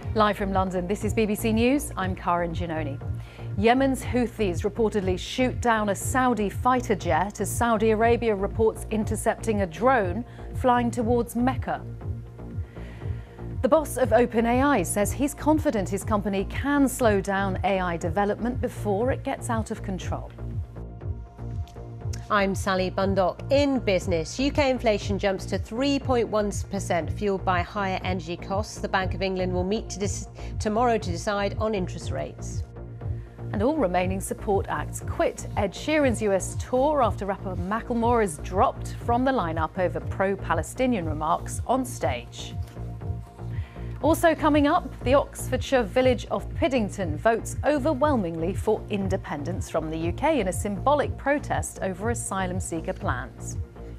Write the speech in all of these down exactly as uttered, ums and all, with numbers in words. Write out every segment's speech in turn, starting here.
Live from London, this is B B C News. I'm Karin Giannoni. Yemen's Houthis reportedly shoot down a Saudi fighter jet as Saudi Arabia reports intercepting a drone flying towards Mecca. The boss of OpenAI says he's confident his company can slow down A I development before it gets out of control. I'm Sally Bundock. In business, U K inflation jumps to three point one percent, fueled by higher energy costs. The Bank of England will meet to tomorrow to decide on interest rates. And all remaining support acts quit Ed Sheeran's U S tour after rapper Macklemore is dropped from the lineup over pro-Palestinian remarks on stage. Also coming up, the Oxfordshire village of Piddington votes overwhelmingly for independence from the U K in a symbolic protest over asylum seeker plans.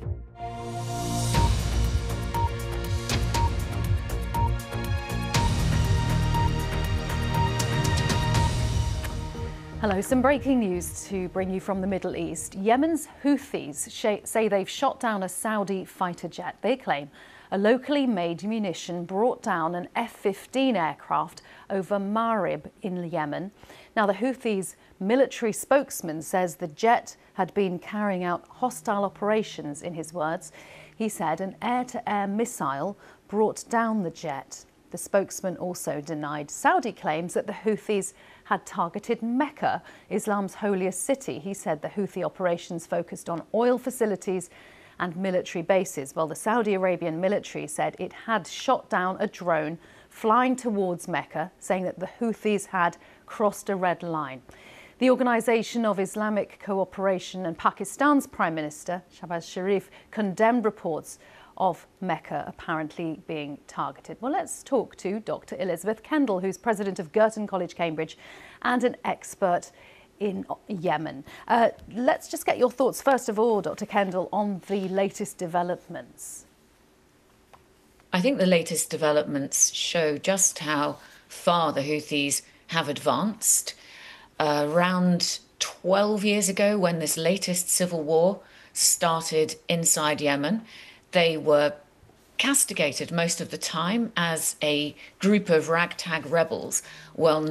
Hello, some breaking news to bring you from the Middle East. Yemen's Houthis say they've shot down a Saudi fighter jet. They claim a locally made munition brought down an F fifteen aircraft over Marib in Yemen. Now, the Houthis' military spokesman says the jet had been carrying out hostile operations, in his words. He said an air-to-air missile brought down the jet. The spokesman also denied Saudi claims that the Houthis had targeted Mecca, Islam's holiest city. He said the Houthi operations focused on oil facilities and military bases, while the Saudi Arabian military said it had shot down a drone flying towards Mecca, saying that the Houthis had crossed a red line. The Organisation of Islamic Cooperation and Pakistan's Prime Minister, Shahbaz Sharif, condemned reports of Mecca apparently being targeted. Well, let's talk to Doctor Elizabeth Kendall, who's president of Girton College, Cambridge, and an expert in Yemen. Uh, let's just get your thoughts, first of all, Doctor Kendall, on the latest developments. I think the latest developments show just how far the Houthis have advanced. Uh, around twelve years ago, when this latest civil war started inside Yemen, they were castigated most of the time as a group of ragtag rebels. Well,